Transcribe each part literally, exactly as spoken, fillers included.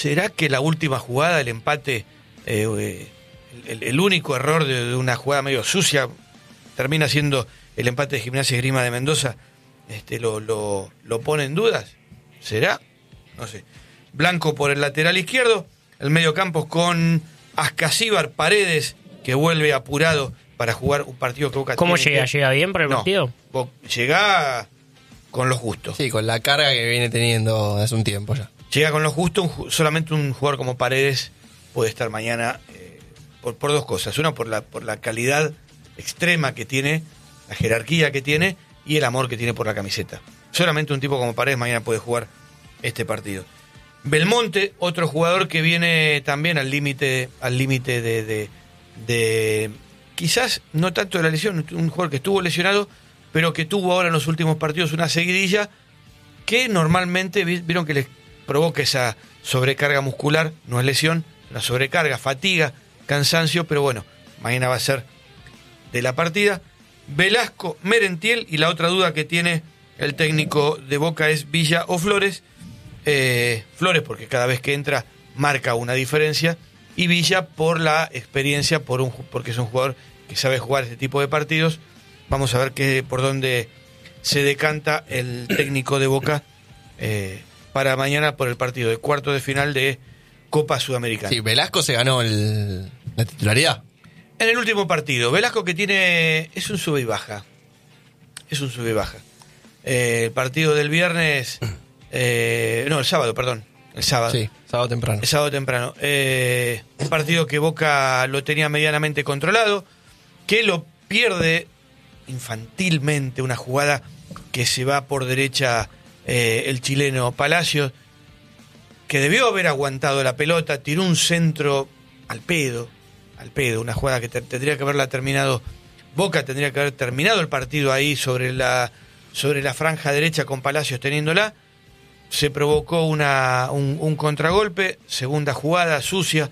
¿Será que la última jugada, el empate, eh, eh, el, el único error de, de una jugada medio sucia, termina siendo el empate de Gimnasia y Esgrima de Mendoza, este, lo, lo, lo pone en dudas? ¿Será? No sé. Blanco por el lateral izquierdo, el medio campo con Ascasíbar, Paredes, que vuelve apurado para jugar un partido que Boca ¿Cómo tiene llega? que... ¿Llega bien para el no, partido? Bo- llega con lo justo. Sí, con la carga que viene teniendo hace un tiempo ya. Llega con lo justo, un ju- solamente un jugador como Paredes puede estar mañana eh, por, por dos cosas. Una, por la, por la calidad extrema que tiene, la jerarquía que tiene y el amor que tiene por la camiseta. Solamente un tipo como Paredes mañana puede jugar este partido. Belmonte, otro jugador que viene también al límite al límite de, de, de, quizás no tanto de la lesión, un jugador que estuvo lesionado, pero que tuvo ahora en los últimos partidos una seguidilla que normalmente vieron que les provoca esa sobrecarga muscular, no es lesión, una sobrecarga, fatiga, cansancio, pero bueno, mañana va a ser de la partida. Velasco, Merentiel, y la otra duda que tiene el técnico de Boca es Villa o Flores. Eh, Flores porque cada vez que entra marca una diferencia, y Villa por la experiencia, por un, porque es un jugador que sabe jugar este tipo de partidos. Vamos a ver qué, por dónde se decanta el técnico de Boca eh, para mañana por el partido de cuarto de final de Copa Sudamericana. Sí, Velasco se ganó el, la titularidad. En el último partido, Velasco que tiene, es un sube y baja, es un sube y baja. Eh, el partido del viernes, eh, no, el sábado, perdón, el sábado. Sí, sábado temprano. El sábado temprano. Eh, un partido que Boca lo tenía medianamente controlado, que lo pierde infantilmente, una jugada que se va por derecha eh, el chileno Palacios, que debió haber aguantado la pelota, tiró un centro al pedo, al pedo, una jugada que te, tendría que haberla terminado Boca, tendría que haber terminado el partido ahí sobre la, sobre la franja derecha con Palacios teniéndola. Se provocó una, un, un contragolpe, segunda jugada sucia,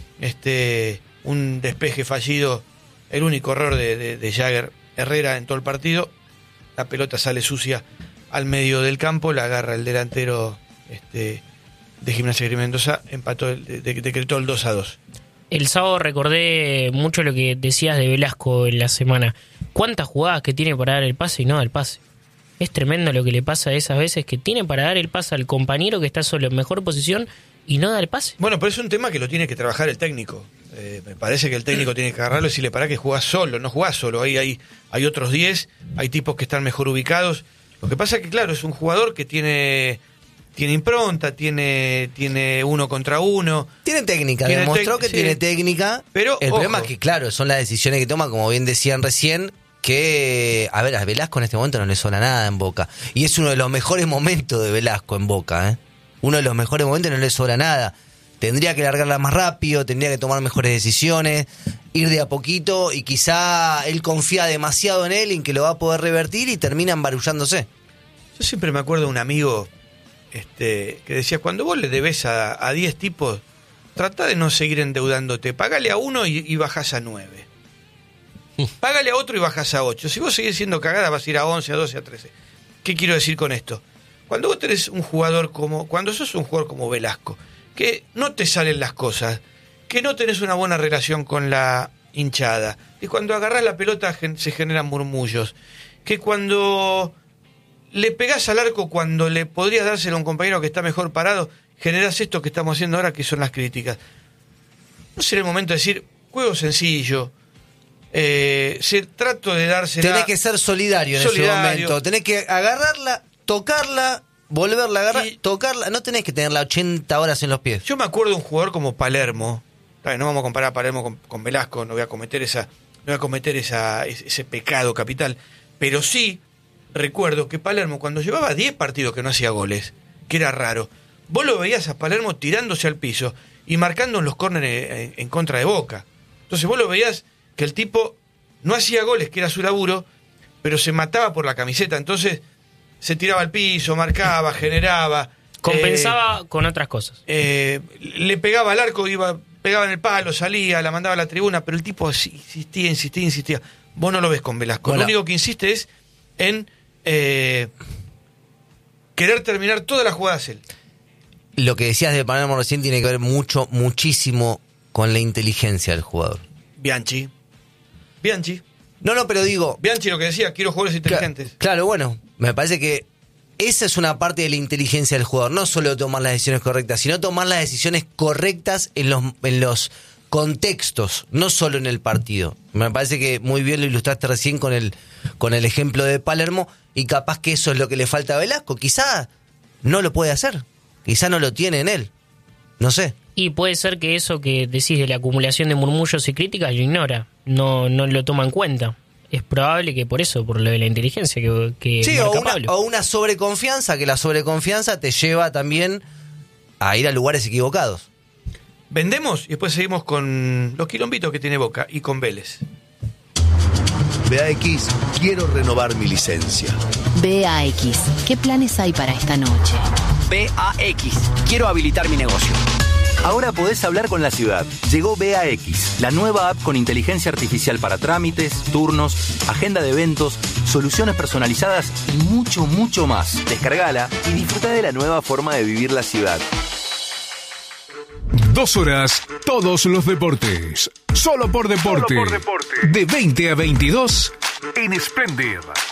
este, un despeje fallido, el único error de, de, de Jagger Herrera en todo el partido. La pelota sale sucia al medio del campo, la agarra el delantero este, de Gimnasia y Mendoza, empató, el, de, decretó el dos a dos. El sábado recordé mucho lo que decías de Velasco en la semana. ¿Cuántas jugadas que tiene para dar el pase y no da el pase? Es tremendo lo que le pasa a esas veces que tiene para dar el pase al compañero que está solo en mejor posición y no da el pase. Bueno, pero es un tema que lo tiene que trabajar el técnico. Eh, me parece que el técnico tiene que agarrarlo y decirle, pará que jugás solo, no jugás solo. Ahí hay, hay otros diez, hay tipos que están mejor ubicados. Lo que pasa es que, claro, es un jugador que tiene, tiene impronta, tiene, tiene uno contra uno. Tiene técnica, Tiene demostró tec- que sí. tiene técnica. Pero, el ojo. problema es que, claro, son las decisiones que toma, como bien decían recién, que, a ver, a Velasco en este momento no le sobra nada en Boca. Y es uno de los mejores momentos de Velasco en Boca, ¿eh? Uno de los mejores momentos, no le sobra nada. Tendría que largarla más rápido, tendría que tomar mejores decisiones, ir de a poquito, y quizá él confía demasiado en él, en que lo va a poder revertir, y termina embarullándose. Yo siempre me acuerdo de un amigo este, que decía, cuando vos le debes a diez tipos, trata de no seguir endeudándote, págale a uno y, y bajás a nueve. Págale a otro y bajás a ocho. Si vos seguís siendo cagada, vas a ir a once, a doce, a trece. ¿Qué quiero decir con esto? Cuando vos tenés un jugador como, cuando sos un jugador como Velasco, que no te salen las cosas, que no tenés una buena relación con la hinchada, que cuando agarrás la pelota gen- se generan murmullos, que cuando le pegás al arco cuando le podrías dárselo a un compañero que está mejor parado, generás esto que estamos haciendo ahora, que son las críticas. ¿No será el momento de decir, juego sencillo, eh, se, trato de dársela? Tenés que ser solidario en Solidario. ese momento. Tenés que agarrarla, tocarla, volverla a agarrar, Y- tocarla. No tenés que tenerla ochenta horas en los pies. Yo me acuerdo de un jugador como Palermo. Está bien, no vamos a comparar a Palermo con, con Velasco, no voy a cometer esa, no voy a cometer esa, ese, ese pecado capital. Pero sí recuerdo que Palermo, cuando llevaba diez partidos que no hacía goles, que era raro, vos lo veías a Palermo tirándose al piso y marcando en los córneres en, en contra de Boca. Entonces vos lo veías que el tipo no hacía goles, que era su laburo, pero se mataba por la camiseta. Entonces se tiraba al piso, marcaba, generaba. Compensaba con otras cosas. Eh, le pegaba al arco, iba, pegaba en el palo, salía, la mandaba a la tribuna, pero el tipo insistía, insistía, insistía. Vos no lo ves con Velasco. Hola. Lo único que insiste es en eh, querer terminar todas las jugadas él. lo que decías de Palermo recién tiene que ver mucho, muchísimo con la inteligencia del jugador. Bianchi. Bianchi. No, no, pero digo... Bianchi lo que decía, quiero jugadores inteligentes. Cl- claro, bueno, me parece que esa es una parte de la inteligencia del jugador. No solo tomar las decisiones correctas, sino tomar las decisiones correctas en los, en los contextos, no solo en el partido. Me parece que muy bien lo ilustraste recién con el, con el ejemplo de Palermo, y capaz que eso es lo que le falta a Velasco. Quizá no lo puede hacer, quizá no lo tiene en él, no sé. Y puede ser que eso que decís de la acumulación de murmullos y críticas lo ignora, no, no lo toma en cuenta. Es probable que por eso, por lo de la inteligencia que, que sí, marca o una, Pablo. o una sobreconfianza, que la sobreconfianza te lleva también a ir a lugares equivocados. Vendemos y después seguimos con los quilombitos que tiene Boca y con Vélez. B A X, quiero renovar mi licencia. B A X, ¿qué planes hay para esta noche? B A X, quiero habilitar mi negocio. Ahora podés hablar con la ciudad. Llegó B A X, la nueva app con inteligencia artificial para trámites, turnos, agenda de eventos, soluciones personalizadas y mucho, mucho más. Descargala y disfruta de la nueva forma de vivir la ciudad. Dos horas, todos los deportes. Solo por deporte. Solo por deporte. De veinte a veintidós en Splendid.